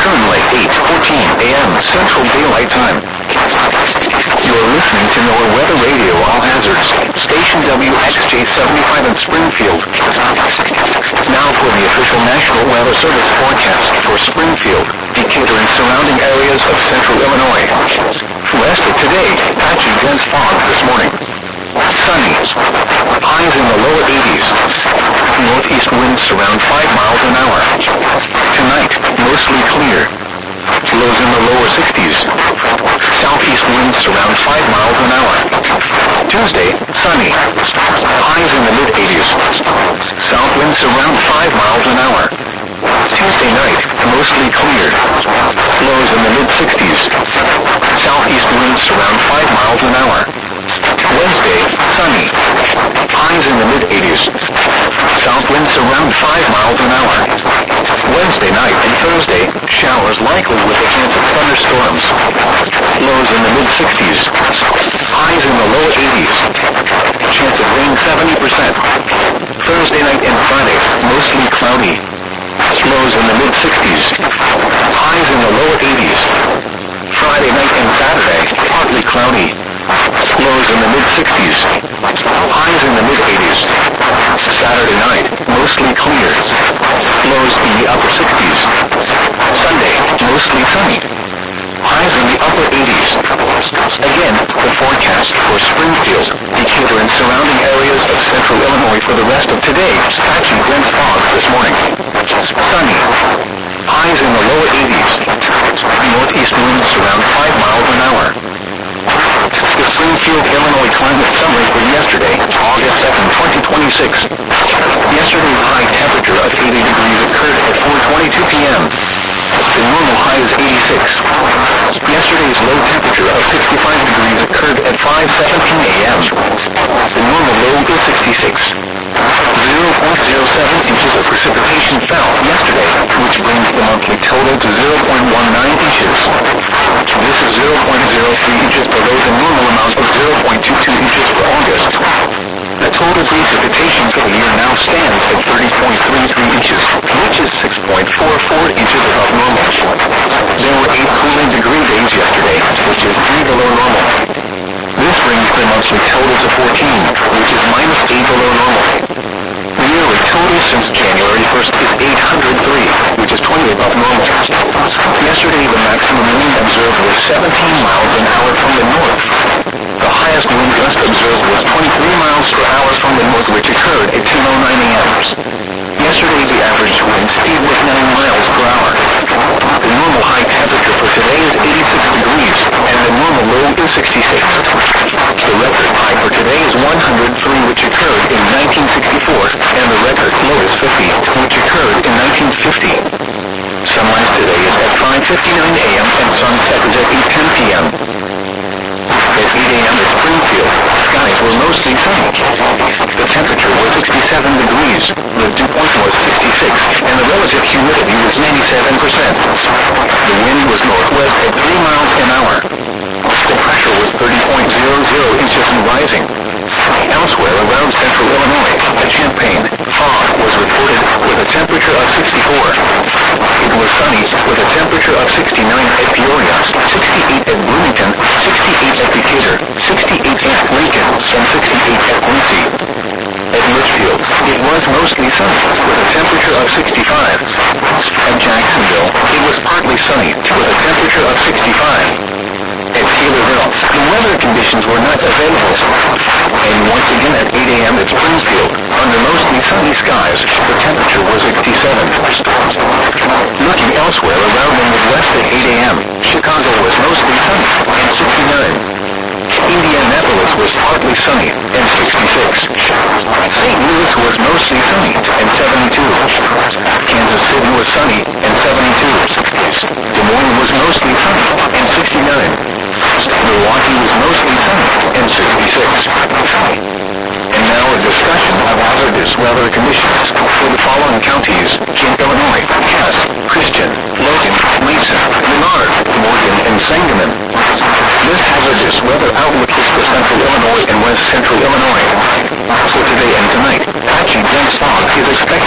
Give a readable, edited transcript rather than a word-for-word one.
currently 8:14 a.m. Central Daylight Time. You're listening to NOAA Weather Radio All Hazards, station WXJ75 in Springfield. Now for the official National Weather Service forecast for Springfield, Decatur and surrounding areas of central Illinois. West of today, patchy dense fog this morning. Sunny. Highs in the lower 80s. Northeast winds around 5 miles an hour. Tonight, mostly clear. Lows in the lower 60s. Southeast winds around 5 miles an hour. Tuesday, sunny. Highs in the mid-80s. South winds around 5 miles an hour. Tuesday night, mostly clear. Lows in the mid-60s. Southeast winds around 5 miles an hour. Wednesday, sunny. Highs in the mid-80s. South winds around 5 miles an hour. Wednesday night and Thursday, showers likely with a chance of thunderstorms. Lows in the mid-60s. Highs in the lower 80s. Chance of rain 70%. Thursday night and Friday, mostly cloudy. Lows in the mid-60s. Highs in the lower 80s. Friday night and Saturday, partly cloudy. Lows in the mid-60s. Highs in the mid-80s. Saturday night, mostly clear. Lows in the upper 60s. Sunday, mostly sunny. Highs in the upper 80s. Again, the forecast for Springfield, Decatur and surrounding areas of central Illinois for the rest of today. Patchy dense fog this morning. Sunny. Highs in the lower 80s. Northeast winds around 5 miles an hour. The Springfield, Illinois climate summary for yesterday, August 2nd, 2026. Yesterday's high temperature of 80 degrees occurred at 4:22 p.m. The normal high is 86. Yesterday's low temperature of 65 degrees occurred at 5:17 a.m. The normal low is 66. 0.07 inches of precipitation fell yesterday, which brings the monthly total to 0.19 inches. This is 0.03 inches below the normal amount of 0.22 inches for August. The total precipitation for the year now stands at 30.33 inches, which is 6.44 inches above normal. There were 8 cooling degree days yesterday, which is 3 below normal. This brings the monthly total to 14, which is minus 8 below normal. The yearly total since January 1st is 803, which is 20 above normal. Yesterday, the maximum wind observed was 17 miles an hour from the north. The highest wind gust observed was 23 miles per hour from the north, which occurred at 10:09 a.m. Yesterday, the average wind speed was 9 miles per hour. The normal high temperature for today is 86 degrees, and the normal low is 66. The record high for today is 103, which occurred in 1964, and the record low is 50, which occurred in 1950. Sunrise today is at 5:59 a.m. and sunset is at 8:10 p.m. At 8 a.m. at Springfield, skies were mostly sunny. The temperature was 67 degrees, the dew point was 66, and the relative humidity was 97%. The wind was northwest at 3 miles an hour. The pressure was 30.00 inches and rising. Elsewhere around central Illinois, at Champaign, fog was reported with a temperature of 64. It was sunny with a temperature of 69 at Peoria, 68 at Bloomington, 68 at Decatur, 68 at Lincoln, and 68 at Quincy. At Litchfield, it was mostly sunny with a temperature of 65. At Jacksonville, it was partly sunny with a temperature of 65. At Taylorville, the weather conditions were not available. And once again at 8 a.m. at Springfield, under mostly sunny skies, the temperature was 67. Looking elsewhere around the Midwest at 8 a.m., Chicago was mostly sunny and 69. Indianapolis was partly sunny and 66. St. Louis was mostly sunny and 72. Kansas City was sunny and 72. Des Moines was mostly sunny and 69. Milwaukee was mostly sunny and 66. And now a discussion of hazardous weather conditions for the following counties in Illinois: Cass, Christian, Logan, Mason, Menard, Morgan, and Sangamon. This hazardous weather outlook is for central Illinois and west central Illinois. For today and tonight, patchy dense fog is expected